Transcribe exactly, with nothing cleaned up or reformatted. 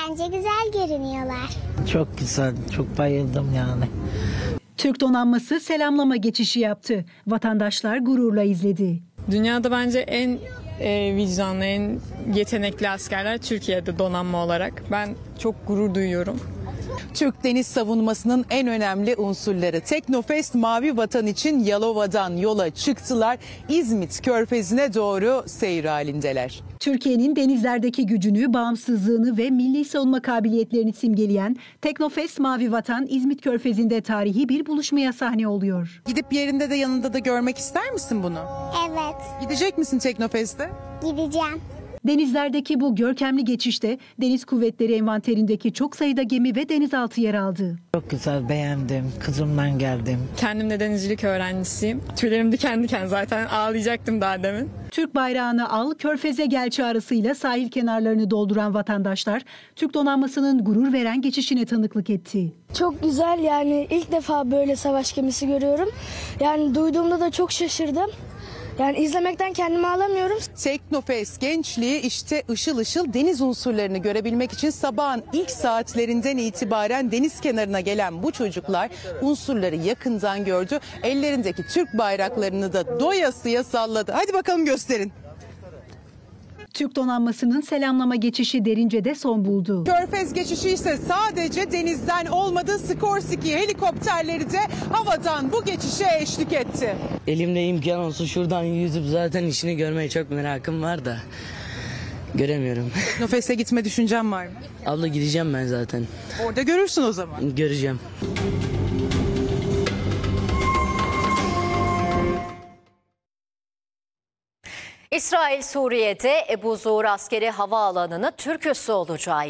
Bence güzel görünüyorlar. Çok güzel, çok bayıldım yani. Türk donanması selamlama geçişi yaptı. Vatandaşlar gururla izledi. Dünyada bence en e, vicdanlı, en yetenekli askerler Türkiye'de donanma olarak. Ben çok gurur duyuyorum. Türk deniz savunmasının en önemli unsurları. Teknofest Mavi Vatan için Yalova'dan yola çıktılar. İzmit Körfezi'ne doğru seyir halindeler. Türkiye'nin denizlerdeki gücünü, bağımsızlığını ve milli savunma kabiliyetlerini simgeleyen Teknofest Mavi Vatan İzmit Körfezi'nde tarihi bir buluşmaya sahne oluyor. Gidip yerinde de yanında da görmek ister misin bunu? Evet, Gidecek misin Teknofest'e? gideceğim. Denizlerdeki bu görkemli geçişte Deniz Kuvvetleri envanterindeki çok sayıda gemi ve denizaltı yer aldı. Çok güzel, beğendim. Kızımdan geldim. Kendim de denizcilik öğrencisiyim. Tüylerim diken diken, zaten ağlayacaktım daha demin. Türk bayrağını al, Körfez'e gel çağrısıyla sahil kenarlarını dolduran vatandaşlar Türk donanmasının gurur veren geçişine tanıklık etti. Çok güzel, yani ilk defa böyle savaş gemisi görüyorum. Yani duyduğumda da çok şaşırdım. Yani izlemekten kendimi alamıyorum. Teknofest gençliği işte ışıl ışıl deniz unsurlarını görebilmek için sabahın ilk saatlerinden itibaren deniz kenarına gelen bu çocuklar unsurları yakından gördü. Ellerindeki Türk bayraklarını da doyasıya salladı. Hadi bakalım gösterin. Türk donanmasının selamlama geçişi Derince'de son buldu. Körfez geçişi ise sadece denizden olmadı. Skorsky helikopterleri de havadan bu geçişe eşlik etti. Elimde imkan olsa şuradan yüzüp zaten işini görmeye çok merakım var da göremiyorum. Teknofest'e gitme düşüncem var mı? Abla gideceğim ben zaten. Orada görürsün o zaman. Göreceğim. İsrail Suriye'de Ebu Zuhr askeri havaalanını Türk üssü olacağı